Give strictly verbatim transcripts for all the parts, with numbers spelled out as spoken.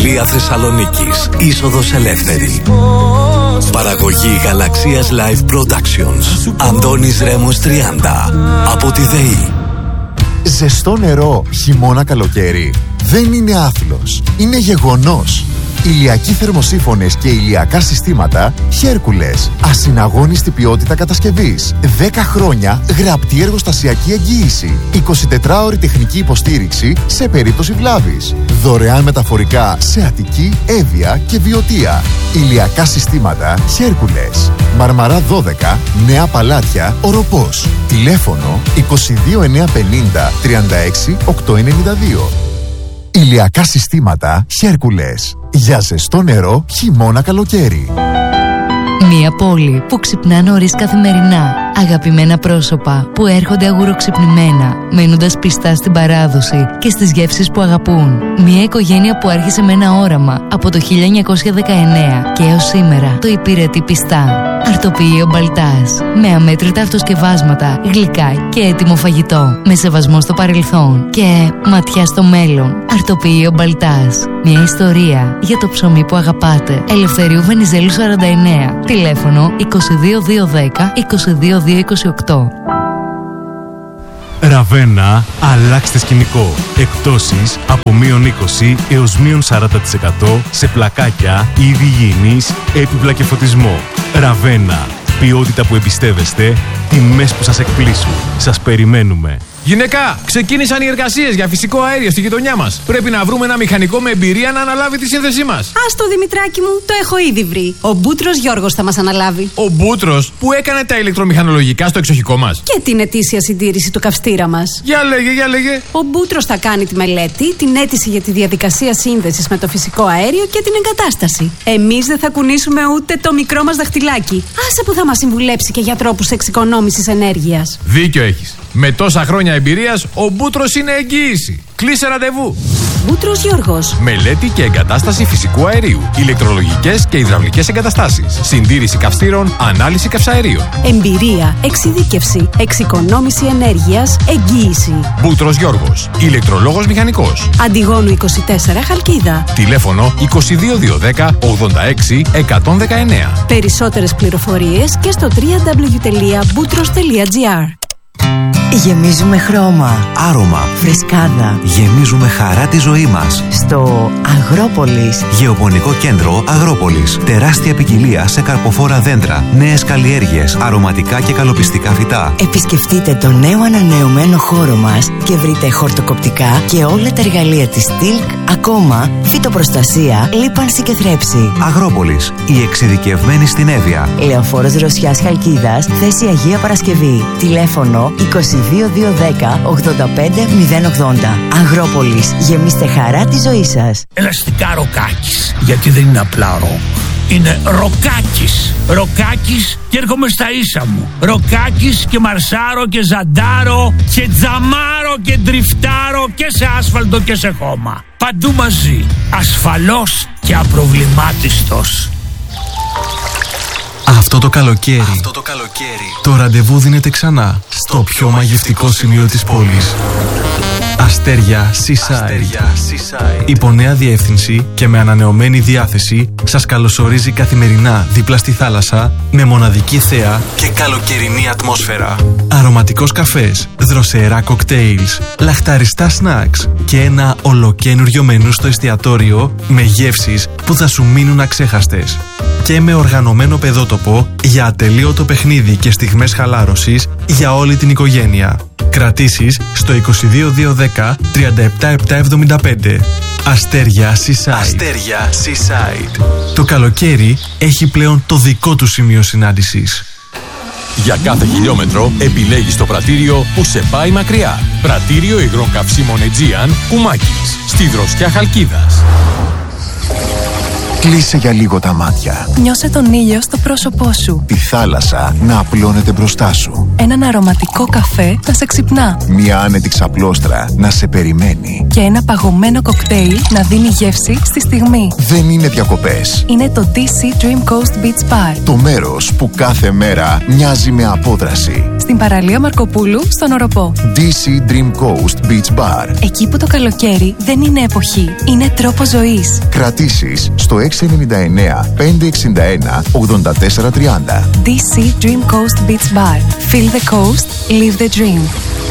Πλοία Θεσσαλονίκης, είσοδος ελεύθερη. Παραγωγή Γαλαξίας Live Productions. Αντώνης Ρέμος τριάντα. Από τη ΔΕΗ. Ζεστό νερό, χειμώνα, καλοκαίρι. Δεν είναι άθλος, είναι γεγονός. Ηλιακοί θερμοσύφωνες και ηλιακά συστήματα Χέρκουλες. Ασυναγώνιστη ποιότητα κατασκευής. δέκα χρόνια γραπτή εργοστασιακή εγγύηση. εικοσιτετράωρη τεχνική υποστήριξη σε περίπτωση βλάβης. Δωρεάν μεταφορικά σε Αττική, Εύβοια και Βιωτία. Ηλιακά συστήματα Χέρκουλες. Μαρμαρά δώδεκα, Νέα Παλάτια, Οροπός. Τηλέφωνο είκοσι δύο εννιακόσια πενήντα τριάντα έξι οκτακόσια ενενήντα δύο. Ηλιακά συστήματα Χέρκουλες. Για ζεστό νερό, χειμώνα, καλοκαίρι. Μια πόλη που ξυπνά νωρίς καθημερινά. Αγαπημένα πρόσωπα που έρχονται αγουροξυπνημένα, μένοντας πιστά στην παράδοση και στις γεύσεις που αγαπούν. Μια οικογένεια που άρχισε με ένα όραμα από το χίλια εννιακόσια δεκαεννέα και έως σήμερα το υπηρετεί πιστά. Αρτοποιείο Μπαλτάς. Με αμέτρητα αυτοσκευάσματα, γλυκά και έτοιμο φαγητό. Με σεβασμό στο παρελθόν και ματιά στο μέλλον. Αρτοποιείο Μπαλτάς. Μια ιστορία για το ψωμί που αγαπάτε. Ελευθερίου Βενιζέλου σαράντα εννέα. Τηλέφωνο είκοσι δύο διακόσια δέκα είκοσι δύο διακόσια είκοσι οκτώ. Ραβένα, αλλάξτε σκηνικό. Εκπτώσεις από μείον είκοσι έως μείον σαράντα τοις εκατό σε πλακάκια, είδη υγιεινής, έπιπλα και φωτισμό. Ραβένα, ποιότητα που εμπιστεύεστε, τιμές που σας εκπλήσουν. Σας περιμένουμε. Γυναικά, ξεκίνησαν οι εργασίες για φυσικό αέριο στη γειτονιά μας. Πρέπει να βρούμε ένα μηχανικό με εμπειρία να αναλάβει τη σύνθεσή μας. Ας το Δημητράκη μου, το έχω ήδη βρει. Ο Μπούτρος Γιώργος θα μας αναλάβει. Ο Μπούτρος που έκανε τα ηλεκτρομηχανολογικά στο εξοχικό μας. Και την ετήσια συντήρηση του καυστήρα μας. Για λέγε, για λέγε. Ο Μπούτρος θα κάνει τη μελέτη, την αίτηση για τη διαδικασία σύνδεσης με το φυσικό αέριο και την εγκατάσταση. Εμείς δεν θα κουνήσουμε ούτε το μικρό μας δαχτυλάκι. Άσε που θα μας συμβουλέψει και για τρόπους εξοικονόμησης ενέργειας. Δίκιο έχεις. Με τόσα χρόνια εμπειρίας, ο Μπούτρος είναι εγγύηση. Κλείσε ραντεβού. Μπούτρος Γιώργος. Μελέτη και εγκατάσταση φυσικού αερίου. Ηλεκτρολογικές και υδραυλικές εγκαταστάσεις. Συντήρηση καυστήρων, ανάλυση καυσαερίων. Εμπειρία, εξειδίκευση, εξοικονόμηση ενέργειας, εγγύηση. Μπούτρος Γιώργος. Ηλεκτρολόγος μηχανικός. Αντιγόνου είκοσι τέσσερα, Χαλκίδα. Τηλέφωνο είκοσι δύο διακόσια δέκα ογδόντα έξι εκατόν δεκαεννέα. Περισσότερες πληροφορίες και στο double-u double-u double-u τελεία boutros τελεία gr. Γεμίζουμε χρώμα, άρωμα, φρεσκάδα. Γεμίζουμε χαρά τη ζωή μας. Στο Αγρόπολης. Γεωπονικό κέντρο Αγρόπολης. Τεράστια ποικιλία σε καρποφόρα δέντρα, νέες καλλιέργειες, αρωματικά και καλοπιστικά φυτά. Επισκεφτείτε το νέο ανανεωμένο χώρο μας και βρείτε χορτοκοπτικά και όλα τα εργαλεία της Στιλκ, ακόμα φυτοπροστασία, λίπανση και θρέψη. Αγρόπολης, η εξειδικευμένη στην Εύβοια. Λεωφόρος Ρωσιάς Χαλκίδας, θέση Αγία Παρασκευή. Τηλέφωνο είκοσι δύο διακόσια δέκα ογδόντα πέντε μηδέν ογδόντα. Αγρόπολης, γεμίστε χαρά τη ζωή σας. Ελαστικά ροκάκις, γιατί δεν είναι απλά ροκ. Είναι ροκάκις. Ροκάκις και έρχομαι στα ίσα μου. Ροκάκις και μαρσάρω και ζαντάρω και τζαμάρω και ντριφτάρω και σε άσφαλτο και σε χώμα. Παντού μαζί. Ασφαλώς και απροβλημάτιστος. Αυτό το καλοκαίρι, Αυτό το καλοκαίρι, το ραντεβού δίνεται ξανά στο πιο μαγευτικό σημείο της πόλης. Αστέρια Seaside. Υπό νέα διεύθυνση και με ανανεωμένη διάθεση σας καλωσορίζει καθημερινά δίπλα στη θάλασσα με μοναδική θέα και καλοκαιρινή ατμόσφαιρα. Αρωματικός καφές, δροσερά κοκτέιλς, λαχταριστά σνακς και ένα ολοκαίνουργιο μενού στο εστιατόριο με γεύσεις που θα σου μείνουν αξέχαστες. Και με οργανωμένο παιδότοπο για ατελείωτο παιχνίδι και στιγμές χαλάρωσης για όλη την οικογένεια. Κρατήσεις στο είκοσι δύο διακόσια δέκα τριάντα επτά επτακόσια εβδομήντα πέντε. Αστέρια Seaside. Αστέρια Seaside. Το καλοκαίρι έχει πλέον το δικό του σημείο συνάντησης. Για κάθε χιλιόμετρο επιλέγεις το πρατήριο που σε πάει μακριά. Πρατήριο υγρών καυσίμων Aegean Κουμάκης, στη Δροσιά Χαλκίδας. Κλείσε για λίγο τα μάτια. Νιώσε τον ήλιο στο πρόσωπό σου. Τη θάλασσα να απλώνεται μπροστά σου. Έναν αρωματικό καφέ να σε ξυπνά. Μια άνετη ξαπλώστρα να σε περιμένει. Και ένα παγωμένο κοκτέιλ να δίνει γεύση στη στιγμή. Δεν είναι διακοπές. Είναι το ντι σι Dream Coast Beach Bar. Το μέρος που κάθε μέρα μοιάζει με απόδραση. Στην παραλία Μαρκοπούλου, στον Οροπό. ντι σι Dream Coast Beach Bar. Εκεί που το καλοκαίρι δεν είναι εποχή, είναι τρόπο ζωής. Κρατήσεις στο έξι εννιά εννιά πέντε έξι ένα ογδόντα τέσσερα τριάντα. ντι σι Dream Coast Beach Bar. Feel the coast, live the dream.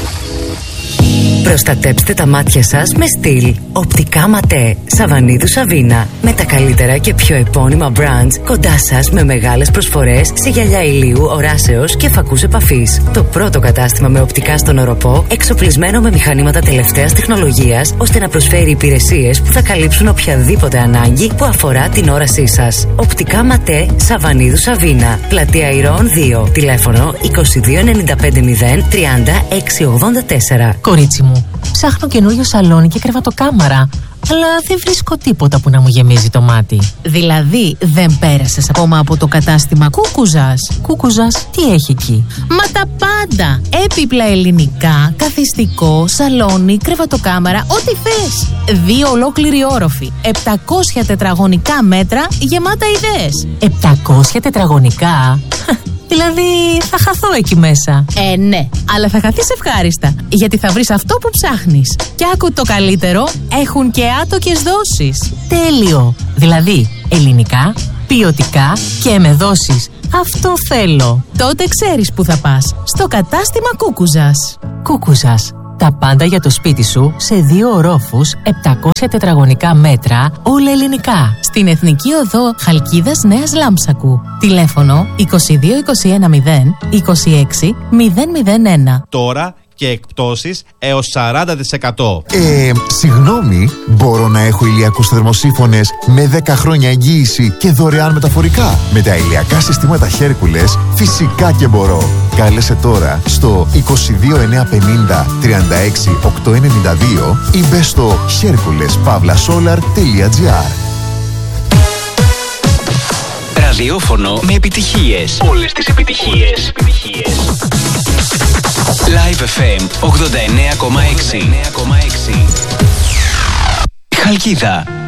Προστατέψτε τα μάτια σας με στυλ. Οπτικά Ματέ, Σαββανίδου Σαβίνα. Με τα καλύτερα και πιο επώνυμα brands κοντά σας με μεγάλες προσφορές σε γυαλιά ηλίου, οράσεως και φακούς επαφής. Το πρώτο κατάστημα με οπτικά στον Οροπό, εξοπλισμένο με μηχανήματα τελευταίας τεχνολογίας, ώστε να προσφέρει υπηρεσίες που θα καλύψουν οποιαδήποτε ανάγκη που αφορά την όρασή σας. Οπτικά Ματέ, Σαββανίδου Σαβίνα. Πλατεία Ηρώων δύο. Τηλέφωνο είκοσι δύο ενενήντα πέντε μηδέν τριάντα έξι ογδόντα τέσσερα. Κορίτσι μου, ψάχνω καινούριο σαλόνι και κρεβατοκάμαρα, αλλά δεν βρίσκω τίποτα που να μου γεμίζει το μάτι. Δηλαδή, δεν πέρασες ακόμα από το κατάστημα Κούκουζας? Κούκουζας, τι έχει εκεί? Μα τα πάντα! Έπιπλα ελληνικά, καθιστικό, σαλόνι, κρεβατοκάμαρα, ό,τι θες. Δύο ολόκληροι όροφοι, επτακόσια τετραγωνικά μέτρα γεμάτα ιδέες. επτακόσια τετραγωνικά? Δηλαδή θα χαθώ εκεί μέσα. Ε, ναι, αλλά θα χαθείς ευχάριστα. Γιατί θα βρεις αυτό που ψάχνεις. Και άκου το καλύτερο, έχουν και άτοκες δόσεις. Τέλειο! Δηλαδή ελληνικά, ποιοτικά και με δόσεις. Αυτό θέλω. Τότε ξέρεις που θα πας. Στο κατάστημα Κούκουζας. Κούκουζας. Τα πάντα για το σπίτι σου σε δύο ορόφους, επτακόσια τετραγωνικά μέτρα, όλα ελληνικά. Στην Εθνική Οδό Χαλκίδας Νέας Λάμψακου. Τηλέφωνο είκοσι δύο είκοσι ένα μηδέν είκοσι έξι μηδέν μηδέν ένα. Τώρα και εκπτώσεις έως σαράντα τοις εκατό. Ε, συγγνώμη, μπορώ να έχω ηλιακούς θερμοσύφωνες με δέκα χρόνια εγγύηση και δωρεάν μεταφορικά? Με τα ηλιακά συστήματα Χέρκουλες φυσικά και μπορώ. Κάλεσε τώρα στο είκοσι δύο εννιακόσια πενήντα τριάντα έξι οκτακόσια ενενήντα δύο ή μπες στο χέρκουλες παύλα σόλαρ τελεία τζι άρ. Ραδιόφωνο με επιτυχίες. Όλες τις επιτυχίες. Live εφ εμ ογδόντα εννέα κόμμα έξι. Χαλκίδα.